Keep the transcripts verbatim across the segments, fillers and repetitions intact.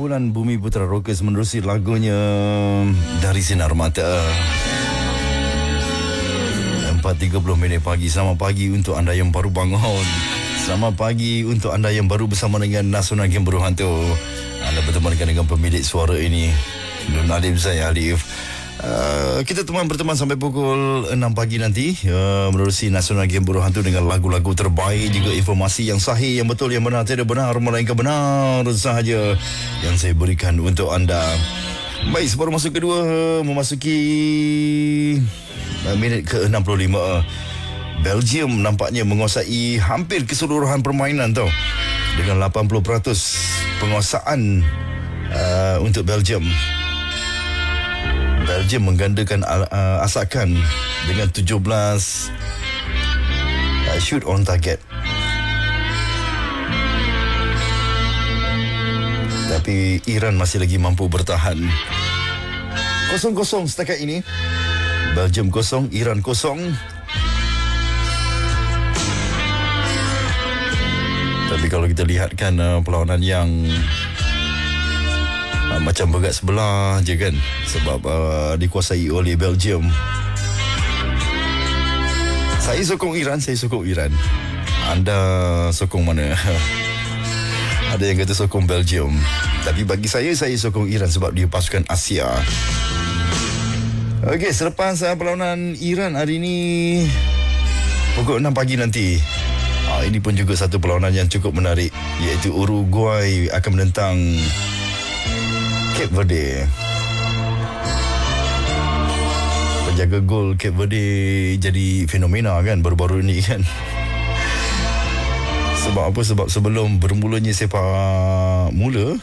kumpulan Bumi Putra Rockers menerusi lagunya Dari Sinar Mata. Empat tiga puluh minit pagi. Selamat pagi untuk anda yang baru bangun. Selamat pagi untuk anda yang baru bersama dengan Nasional Game Buruh Hantu. Anda berteman dengan pemilik suara ini, Nur Nadim, saya Alif. Uh, kita teman berteman sampai pukul enam pagi nanti, uh, menerusi Nasional Game Buruh Hantu dengan lagu-lagu terbaik, juga informasi yang sahih, yang betul, yang benar, tidak benar melainkan benar sahaja yang saya berikan untuk anda. Baik, separuh masa kedua memasuki uh, minit ke enam puluh lima. Belgium nampaknya menguasai hampir keseluruhan permainan tau, dengan lapan puluh peratus penguasaan uh, untuk Belgium. Belgium menggandakan uh, asakan dengan tujuh belas uh, shoot on target. Tapi Iran masih lagi mampu bertahan. Kosong-kosong setakat ini. Belgium kosong, Iran kosong. Tapi kalau kita lihatkan uh, perlawanan yang Uh, macam bergat sebelah je kan, sebab uh, dikuasai oleh Belgium. Saya sokong Iran, saya sokong Iran. Anda sokong mana? Ada yang kata sokong Belgium. Tapi bagi saya, saya sokong Iran sebab dia pasukan Asia. Okey, selepas uh, perlawanan Iran hari ini pukul enam pagi nanti, uh, ini pun juga satu perlawanan yang cukup menarik, iaitu Uruguay akan menentang Cape Verde. Penjaga gol Cape Verde jadi fenomena kan baru-baru ni kan. Sebab apa? Sebab sebelum bermulanya sepak mula,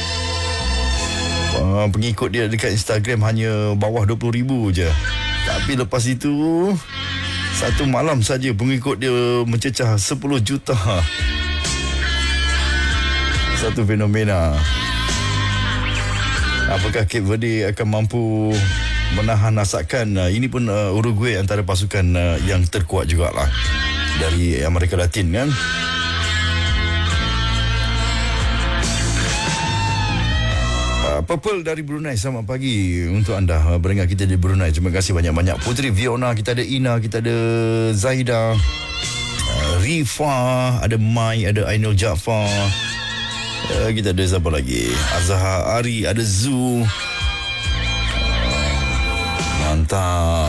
uh, pengikut dia dekat Instagram hanya bawah dua puluh ribu je. Tapi lepas itu, satu malam saja pengikut dia mencecah sepuluh juta. Satu fenomena. Apakah Cape Verde akan mampu menahan asakan? Uh, ini pun uh, Uruguay antara pasukan uh, yang terkuat jugalah dari Amerika Latin kan. Uh, Purple dari Brunei, selamat pagi untuk anda uh, pendengar kita di Brunei. Terima kasih banyak-banyak. Putri Fiona, kita ada Ina, kita ada Zaida, uh, Rifa, ada Mai, ada Ainul Jaafar. Uh, kita ada siapa lagi? Azhar Ari, ada Zu. Uh, mantap.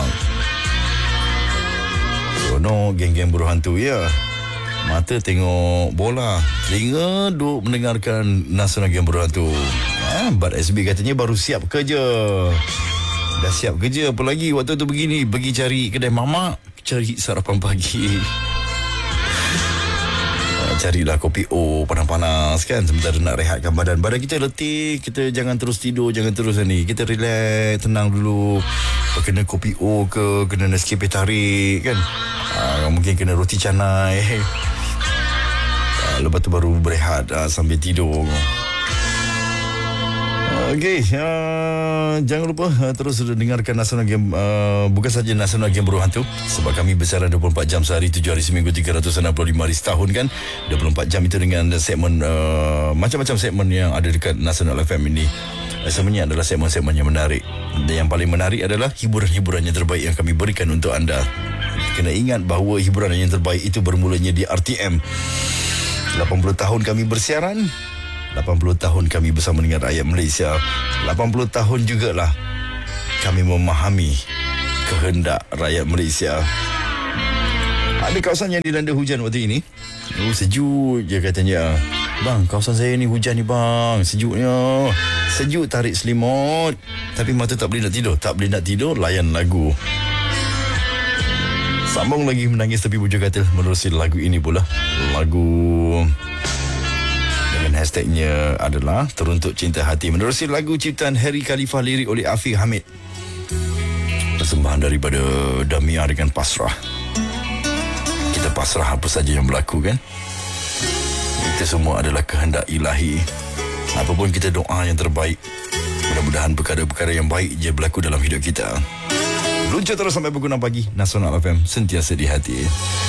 Sono geng-geng buruh hantu ya. Mata tengok bola, telinga duk mendengarkan Nasional Game Buruh Hantu. Ah, Bat S B katanya baru siap kerja. Dah siap kerja apa lagi waktu tu begini, pergi cari kedai mamak, cari sarapan pagi. Carilah kopi O panas-panas kan, sementara nak rehatkan badan. Badan kita letih, kita jangan terus tidur, jangan terus ni. Kita relax, tenang dulu. Kena kopi O ke, kena Nescafe tarik kan. Aa, mungkin kena roti canai. Aa, lepas tu baru berehat aa, sambil tidur. Okey, uh, jangan lupa uh, terus dengarkan Nasional Game, uh, bukan saja Nasional Game Buruh Hantu, sebab kami bersiaran dua puluh empat jam sehari, tujuh hari seminggu, tiga ratus enam puluh lima hari setahun kan. dua puluh empat jam itu dengan segmen uh, macam-macam segmen yang ada dekat Nasional F M ini. Uh, semuanya adalah segmen-segmen yang menarik. Dan yang paling menarik adalah hiburan-hiburan yang terbaik yang kami berikan untuk anda. Kena ingat bahawa hiburan yang terbaik itu bermulanya di R T M. lapan puluh tahun kami bersiaran, lapan puluh tahun kami bersama dengan rakyat Malaysia. lapan puluh tahun jugalah kami memahami kehendak rakyat Malaysia. Ada kawasan yang dilanda hujan waktu ini. Oh, sejuk je katanya. Bang, kawasan saya ni hujan ni bang. Sejuknya. Sejuk tarik selimut. Tapi mata tak boleh nak tidur. Tak boleh nak tidur, layan lagu. Sambung lagi menangis tepi bujur katil menerusi lagu ini pula. Lagu dengan hashtagnya adalah Teruntuk Cinta Hati, menerusi lagu ciptaan Harry Khalifah, lirik oleh Afiq Hamid. Persembahan daripada Damia dengan pasrah. Kita pasrah apa saja yang berlaku kan. Itu semua adalah kehendak ilahi. Apapun kita doa yang terbaik. Mudah-mudahan perkara-perkara yang baik je berlaku dalam hidup kita. Luncur terus sampai pukul enam pagi. Nasional F M, sentiasa di hati.